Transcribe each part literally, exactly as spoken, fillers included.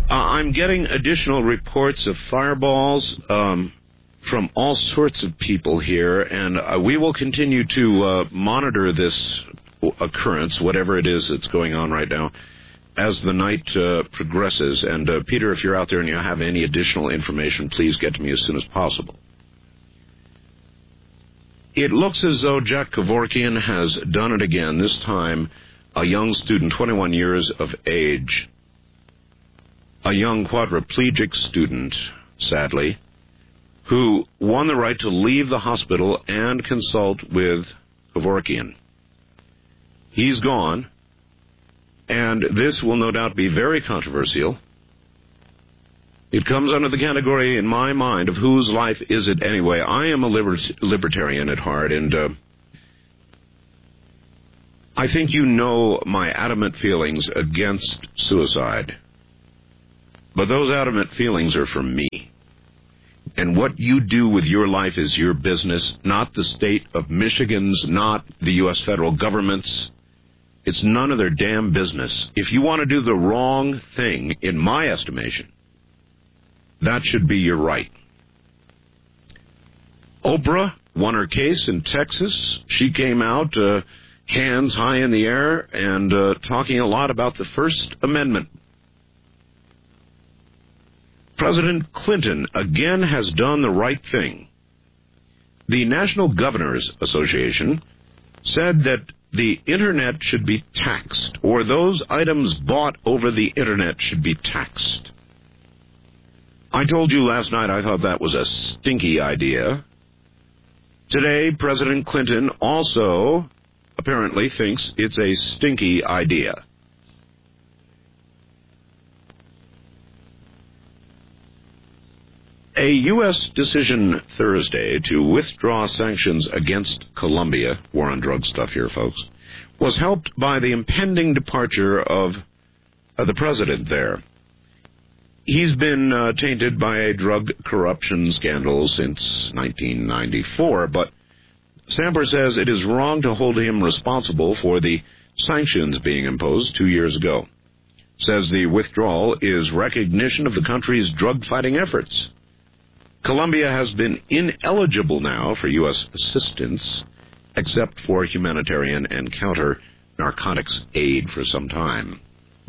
Uh, I'm getting additional reports of fireballs um, from all sorts of people here, and uh, we will continue to uh, monitor this occurrence, whatever it is that's going on right now, as the night uh, progresses. And, uh, Peter, if you're out there and you have any additional information, please get to me as soon as possible. It looks as though Jack Kevorkian has done it again, this time a young student, twenty-one years of age, a young quadriplegic student, sadly, who won the right to leave the hospital and consult with Kevorkian. He's gone, and this will no doubt be very controversial. It comes under the category, in my mind, of whose life is it anyway. I am a libert- libertarian at heart, and uh, I think you know my adamant feelings against suicide. But those adamant feelings are for me. And what you do with your life is your business, not the state of Michigan's, not the U S federal government's. It's none of their damn business. If you want to do the wrong thing, in my estimation, that should be your right. Oprah won her case in Texas. She came out, uh, hands high in the air, and uh, talking a lot about the First Amendment. President Clinton again has done the right thing. The National Governors Association said that the Internet should be taxed, or those items bought over the Internet should be taxed. I told you last night I thought that was a stinky idea. Today, President Clinton also apparently thinks it's a stinky idea. A U S decision Thursday to withdraw sanctions against Colombia, war on drug stuff here, folks, was helped by the impending departure of uh, the president there. He's been uh, tainted by a drug corruption scandal since nineteen ninety-four, but Samper says it is wrong to hold him responsible for the sanctions being imposed two years ago. Says the withdrawal is recognition of the country's drug-fighting efforts. Colombia has been ineligible now for U S assistance, except for humanitarian and counter-narcotics aid for some time.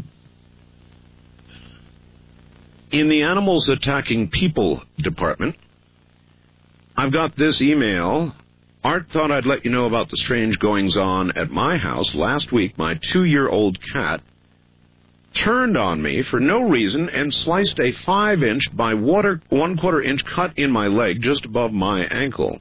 In the Animals Attacking People department, I've got this email. Art thought I'd let you know about the strange goings-on at my house. Last week, my two-year-old cat turned on me for no reason and sliced a five-inch by water, one-quarter-inch cut in my leg just above my ankle.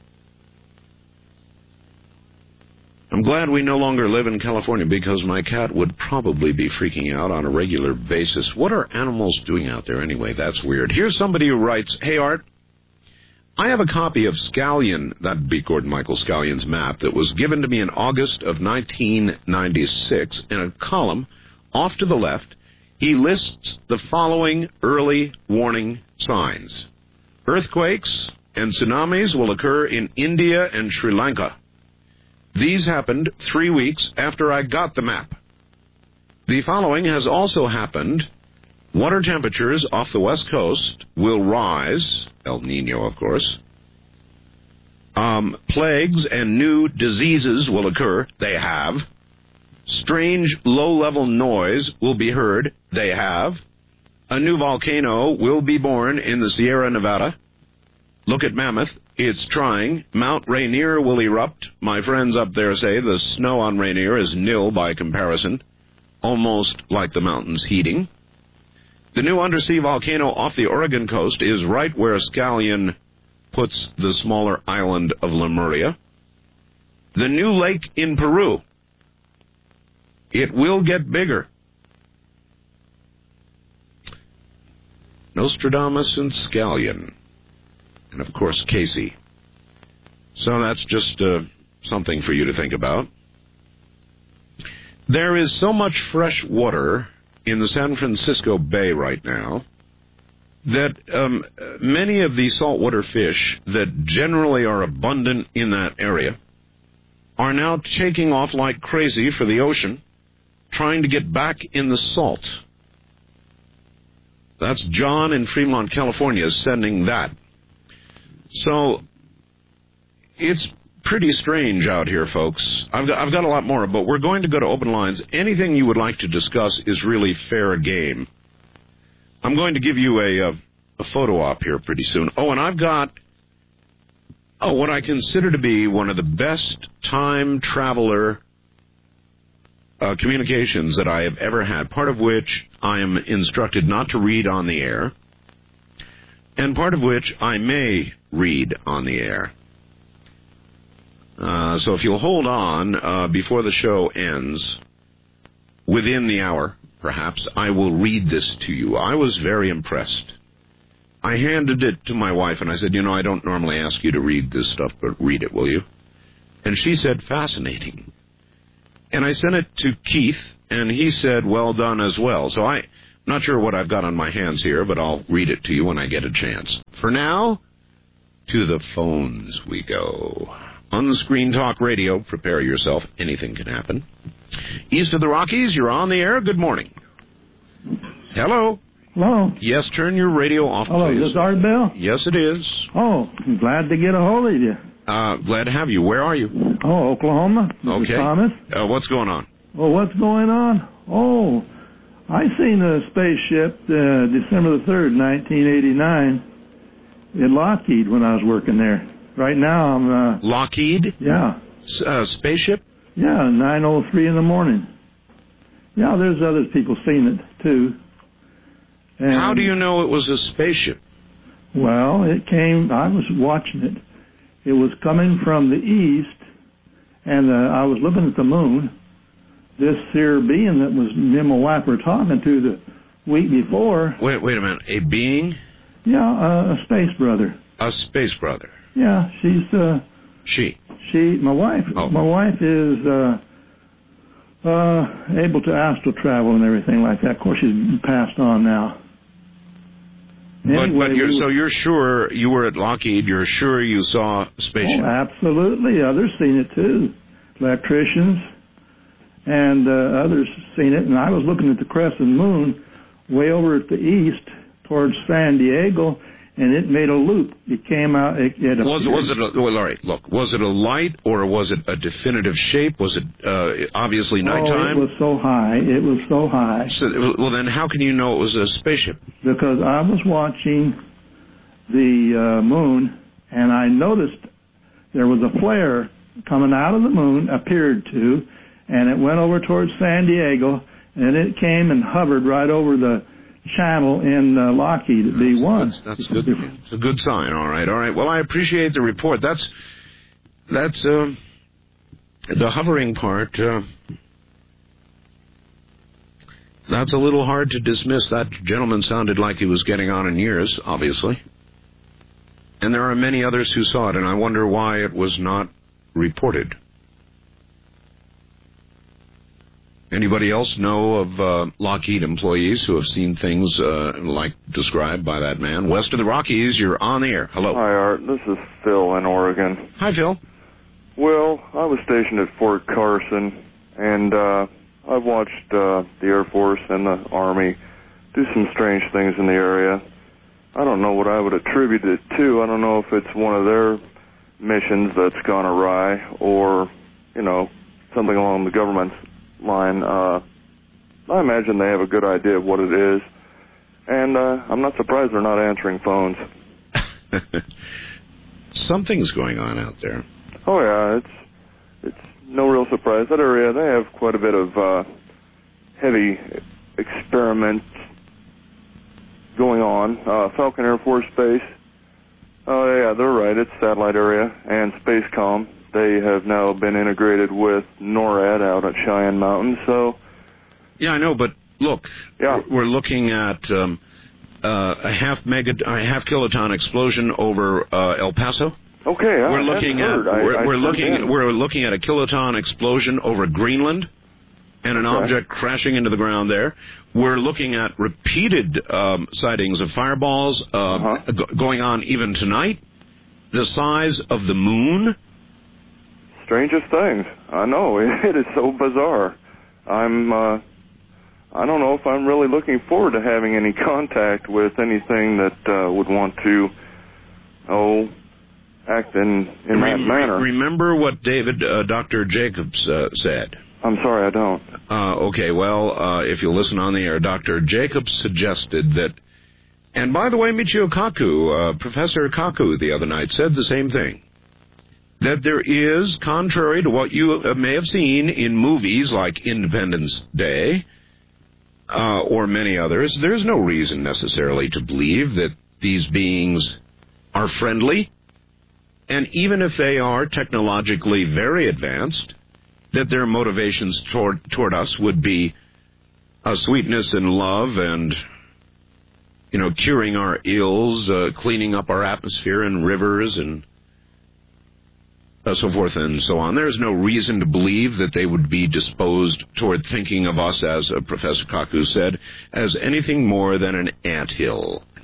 I'm glad we no longer live in California because my cat would probably be freaking out on a regular basis. What are animals doing out there anyway? That's weird. Here's somebody who writes, Hey, Art, I have a copy of Scallion, that'd be Gordon Michael Scallion's map, that was given to me in August of nineteen ninety-six. In a column off to the left, he lists the following early warning signs. Earthquakes and tsunamis will occur in India and Sri Lanka. These happened three weeks after I got the map. The following has also happened. Water temperatures off the west coast will rise, El Nino, of course. Um, plagues and new diseases will occur. They have. Strange low-level noise will be heard. They have. A new volcano will be born in the Sierra Nevada. Look at Mammoth. It's trying. Mount Rainier will erupt. My friends up there say the snow on Rainier is nil by comparison, almost like the mountains heating. The new undersea volcano off the Oregon coast is right where Scallion puts the smaller island of Lemuria. The new lake in Peru. It will get bigger. Nostradamus and Scallion. And, of course, Casey. So that's just uh, something for you to think about. There is so much fresh water in the San Francisco Bay right now that um, many of the saltwater fish that generally are abundant in that area are now taking off like crazy for the ocean, trying to get back in the salt. That's John in Fremont, California, sending that. So it's pretty strange out here, folks. I've got, I've got a lot more, but we're going to go to open lines. Anything you would like to discuss is really fair game. I'm going to give you a, a, a photo op here pretty soon. Oh, and I've got oh, what I consider to be one of the best time traveler uh, communications that I have ever had, part of which I am instructed not to read on the air, and part of which I may read on the air. Uh, so if you'll hold on uh, before the show ends, within the hour, perhaps, I will read this to you. I was very impressed. I handed it to my wife, and I said, you know, I don't normally ask you to read this stuff, but read it, will you? And she said, fascinating. And I sent it to Keith, and he said, well done as well. So I'm not sure what I've got on my hands here, but I'll read it to you when I get a chance. For now, to the phones we go. On-screen talk radio, prepare yourself, anything can happen. East of the Rockies, you're on the air. Good morning. Hello. Hello. Yes, turn your radio off, Hello, please. Hello, is this Art Bell? Yes, it is. Oh, I'm glad to get a hold of you. Uh, glad to have you. Where are you? Oh, Oklahoma. Okay. Thomas. Uh, what's going on? Well, what's going on? Oh, I seen a spaceship uh, December the third, nineteen eighty-nine, in Lockheed when I was working there. Right now, I'm... Uh, Lockheed? Yeah. S- uh, spaceship? Yeah, nine oh three in the morning. Yeah, there's other people seen it, too. And, how do you know it was a spaceship? Well, it came... I was watching it. It was coming from the east, and uh, I was looking at the moon. This here being that was me and my wife were talking to the week before... Wait, wait a minute. A being? Yeah, uh, a space brother. A space brother. Yeah, she's... Uh, she? She, my wife. Oh. My wife is uh, uh, able to astral travel and everything like that. Of course, she's passed on now. Anyway, but but you're, we so you're sure you were at Lockheed, you're sure you saw a spaceship? Oh, absolutely. Others seen it, too. Electricians and uh, others seen it. And I was looking at the crescent moon way over at the east towards San Diego, and it made a loop. It came out. It, it was it? Was it? A, well, all right. Look, was it a light or was it a definitive shape? Was it uh, obviously nighttime? Oh, it was so high. It was so high. So, well, then how can you know it was a spaceship? Because I was watching the uh, moon, and I noticed there was a flare coming out of the moon, appeared to, and it went over towards San Diego, and it came and hovered right over the channel in uh, Lockheed at B one. That's, that's good. It's a good sign. All right, all right. Well, I appreciate the report. That's that's uh, the hovering part. Uh, that's a little hard to dismiss. That gentleman sounded like he was getting on in years, obviously. And there are many others who saw it, and I wonder why it was not reported. Anybody else know of uh, Lockheed employees who have seen things uh, like described by that man? West of the Rockies, you're on the air. Hello. Hi, Art. This is Phil in Oregon. Hi, Phil. Well, I was stationed at Fort Carson, and uh, I've watched uh, the Air Force and the Army do some strange things in the area. I don't know what I would attribute it to. I don't know if it's one of their missions that's gone awry or, you know, something along the government's line. Uh, I imagine they have a good idea of what it is, and uh, I'm not surprised they're not answering phones. Something's going on out there. Oh yeah, it's it's no real surprise. That area, they have quite a bit of uh, heavy experiment going on. Uh, Falcon Air Force Base. Oh yeah, they're right. It's satellite area and Spacecom. They have now been integrated with NORAD out at Cheyenne Mountain. So, yeah, I know, but look, yeah. we're looking at um, uh, a half mega, a half kiloton explosion over uh, El Paso. Okay, I we're looking at heard. I, we're, I we're looking in. we're looking at a kiloton explosion over Greenland, and an okay. object crashing into the ground there. We're looking at repeated um, sightings of fireballs uh, uh-huh. g- going on even tonight. The size of the moon. Strangest things. I know. It is so bizarre. I'm uh, I don't know if I'm really looking forward to having any contact with anything that uh, would want to, oh, act in, in that manner. Remember what David, uh, Doctor Jacobs uh, said? I'm sorry, I don't. Uh, okay, well, uh, if you listen on the air, Doctor Jacobs suggested that, and by the way, Michio Kaku, uh, Professor Kaku the other night said the same thing, that there is, contrary to what you may have seen in movies like Independence Day, uh, or many others, there's no reason necessarily to believe that these beings are friendly. And even if they are technologically very advanced, that their motivations toward toward us would be a sweetness and love and, you know, curing our ills, uh, cleaning up our atmosphere and rivers and uh, so forth and so on. There's no reason to believe that they would be disposed toward thinking of us, as uh, Professor Kaku said, as anything more than an anthill.